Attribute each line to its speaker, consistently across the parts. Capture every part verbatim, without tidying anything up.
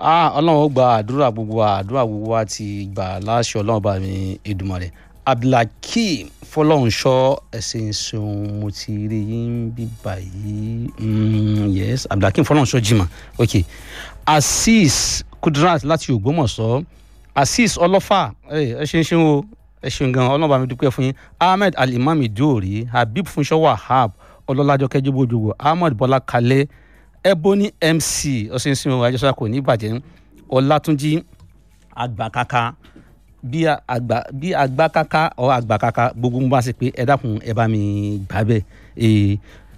Speaker 1: ah Ọlọ́run ó gba àdúrà gbogbo wa àdúrà gbogbo wa ti gbà láṣẹ Ọlọ́run bá mi Èdùmàrè. Abdulhakeem Fọlọ́runṣọ́ ẹ̀sìn ṣeun mo ti rí yín bí báyìí mm, yes Abdulhakeem Fọlọ́runṣọ́ jimá ok Azeez Kudrat láti Ògbómọ̀ṣọ́ Azeez Ọlọ́fà ẹ ṣe ń ṣe o ẹ ṣeun gan Ọlọ́run bá mi dúpẹ́ fún yín Ahmed Alimami Dóòrí Habib Fúnṣọ́ Wahab Ọlọ́lájọkẹ́ Jóbójúbò Ahmed Bọ́lá Kalẹ́ Ebony M C ọ̀sẹ̀nsìn o àjọṣe kò ní bàjẹ́ Ọlátúnjí Àgbàkàkà bí àgbà bí àgbàkàkà ọ àgbàkàkà gbogbo mo bá ṣe pé ẹ dákun ẹ bá mi gbà bẹ́ẹ̀ eh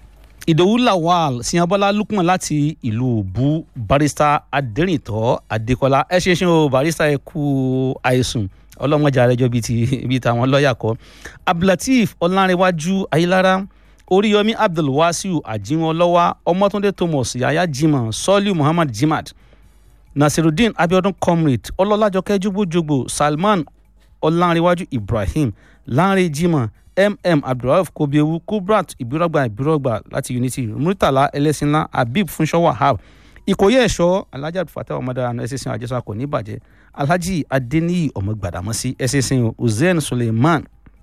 Speaker 1: Ìdòwú Lawal Siyanbọ́lá Lukman láti ìlú Òbú Barrister Adérìntọ́ Adékọ́lá ẹ ṣe ṣe o Barrister ẹ kú àìsùn ọlọ́mọjà arẹjọ́ bíi ti bíi tàwọn lọ́ọ̀yà kọ́ Abdulateef Ọlárẹ̀wájú Ayélára Oríyọmí Abdulwasiu Àjínwọlọ́wà Ọmọ́túndé Thomas Yaya Jimoh Sọ́líù Muhammad Jimad Nasiruddin Abiodun Comrade Ọlọ́lájọkẹ́ Jógbójògbò Salman Ọlárẹ̀wájú Ibrahim Lanre Jimoh M M Abdulrauf Kobiewu Kubrat Ibirogba Ibirogba láti Unity Murtala Ẹlẹ́sìnlá Habib Fúnṣọ́ Wahab Ìkòyí Ẹ̀ṣọ́ Alhaji Abdulfatah Ọmọdára ẹ̀sìnsìn àjẹsà kò ní bàjẹ́ Alhaji Adeniyi Ọmọ Gbàdámọ́sí ẹ̀sìnsìn Hussein Suleiman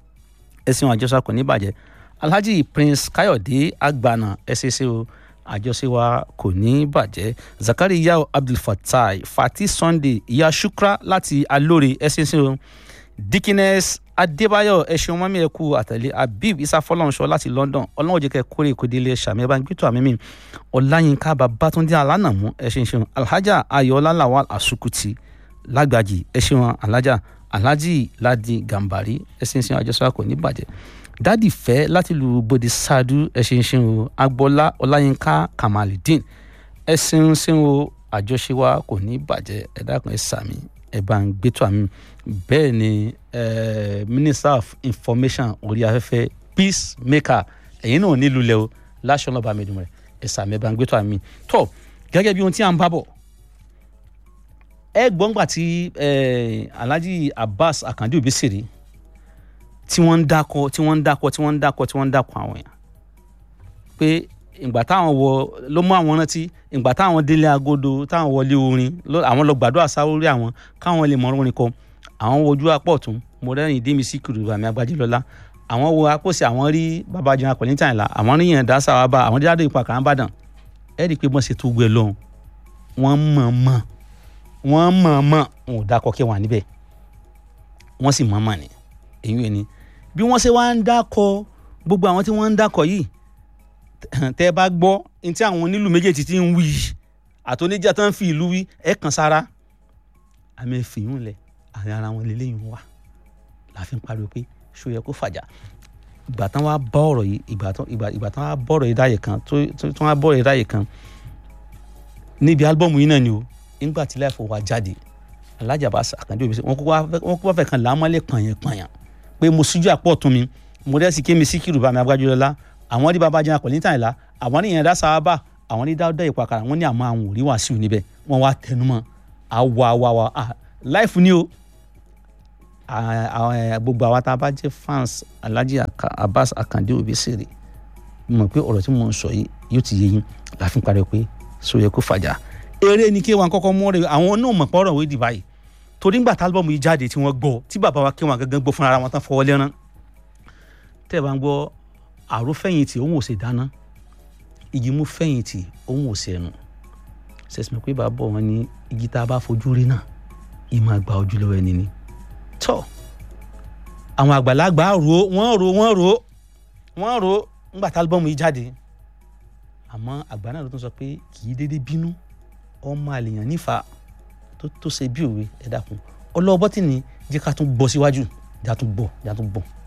Speaker 1: ẹ̀sìn àjẹsà kò ní bàjẹ́ Alhaji Prince Kayode Agbana ẹ̀sìnsìn àjọṣe wa kò ní bàjẹ́ Zakariya Abdulfatai Fati Sunday Iya Shukra láti Alóore ẹ̀sìnsìn Dikines Adébáyọ̀ ẹ̀ṣin mọ́mí ẹ̀kú àtẹ̀lé Habib Isa Fọlọ́runṣọ́ láti London ọlọ́run jẹ́ kẹ́ kórè ìkódélé ṣàmì ẹ̀ bá ń gbẹ́tọ̀ àmì mi Ọláyínká Babátúndé Alánàmú ẹ̀ṣin ṣeun Alhaja Ayọ̀ọ́lá Lawal Asukuti Lágbàjì ẹ̀ṣin wọn Alhaja Alhaji Ladi Gambari ẹ̀ṣin ṣeun àjọṣọ́ kò ní bàjẹ́ Dádì Fẹ́ láti lu Bode Sadu ẹ̀ṣin ṣeun Agbọ́lá Ọláyínká Kamalidin ẹ̀ṣin ṣeun àjọṣe wa kò ní bàjẹ́ ẹ dákun ẹ sàmì ẹ bá ń gbẹ́tọ̀ àmì bẹ́ẹ̀ ni uh, Minister of Information orí afẹ́fẹ́ Peacemaker ẹ̀yin náà nílùú lẹ́wọ̀ láṣọ náà bá mi dùn rẹ̀ ẹ̀sà mẹ́ba ń gbé tó àmì tó gẹ́gẹ́ bí ohun tí a ń bá bọ̀ ẹ gbọ́ngbà tí Alhaji Abbas Akande Obesere tí wọ́n ń dákọ̀ tí wọ́n ń dákọ̀ tí wọ́n ń dákọ̀ tí wọ́n ń dákọ̀ àwọn èèyàn pé ìgbà táwọn wọ ló mú àwọn rántí ìgbà táwọn délé agodo táwọn wọlé orin àwọn lọ gbàdúrà sáwórí àwọn káwọn lè mọ orin kọ àwọn wojú apá ọ̀tún mo rẹ́rìn Démi Síkírù àmì Agbájélọ́lá àwọn wo apòsí àwọn rí Babájídé Akọ̀lẹ́ntàìlá àwọn rí yẹn dáṣà wá bá àwọn dídádó ipa kàn án bàdàn ẹ rí i pé wọ́n ṣe tó gbẹ lọ́hùn wọ́n mọ̀ mọ̀ wọ́n mọ̀ mọ̀ wọn ò dákọ̀ kí wọ́n níbẹ̀ wọ́n sì mọ̀ mọ̀ ni èyí ni bí wọ́n ṣe wá ń dákọ̀ gbogbo àwọn tí wọ́n ń dákọ̀ yìí tẹ́ bá gbọ́ ní tí àwọn onílù méjèèjì ti ń wí àtòníjà tó ń fi ìlú wí ẹ kàn sára àmì ìfìyún lẹ̀ àárín ara wọn lélẹ́yìn wà láfi ń pariwo pé ṣó yẹ kó fàjà ìgbà tán wá bọ́ ọ̀rọ̀ yìí ìgbà tán ìgbà tán wá bọ́ ọ̀rọ̀ yìí dáyè kan tó tán wá bọ́ ọ̀rọ̀ yìí dáyè kan níbi álbọ̀mù yìí náà ni o nígbà tí láìfọ̀ wá jáde Alhaji Abbas Akande Obesere wọn kó wá fẹ́ kan làámọ́lẹ̀ pààyàn pààyàn pé mo síjú àpọ̀ ọ̀tún mi mo dẹ́ sí Kémi Síkírù bá mi Agbájélọ́lá àwọn rí Babájídé Akọ̀lẹ́ntàìlá àwọn ní ìyẹn dá sáábà àwọn ní dáúdá ìpàkàrà wọn ní àmọ́ àwọn ò rí Wàsíù níbẹ̀ wọn wá tẹnumọ́ àwa àwa wa láìfù ni o gbogbo àwa tá a bá jẹ́ fans Alhaji Abbas Akande Obesere mọ̀ pé ọ̀rọ̀ tí mo ń sọ yìí yóò ti yé yín láfi ń pariwo pé so yẹ kó fàjà eré ni kí wọn kọ́kọ́ mú ọ̀rẹ́ àwọn náà mọ̀ pé ọ̀rọ̀ wéé dì báyìí torí ńgbà tá álbọ̀mù yìí jáde tí wọ́n gbọ́ tí bàbá wa kí wọn gangan gbọ́ fúnra wọn tán fọwọ́ lẹ́rán tẹ́ ẹ bá ń gbọ́ àrò fẹ̀yìntì òun ò sì dáná igi mú fẹ̀yìntì òun ò sì ẹnu sẹ́sìmọ̀ pé bàbá wọn ní igi tá a bá fojú rí náà ìmọ̀ àgbà ojú lọ́wọ́ ẹni ni tọ́ àwọn àgbàlagbà rò wọ́n rò wọ́n rò wọ́n rò ńgbà tá álbọ̀mù yìí jáde àmọ́ àgbà náà ló tún sọ pé kì í dédé bínú ọmọ àlèyàn nífà tó tó ṣe bí òwe ẹ dákun ọlọ́ọ̀bọ́tì ni jẹ́ ká tún bọ́ síwájú jà tún bọ̀ jà tún bọ̀.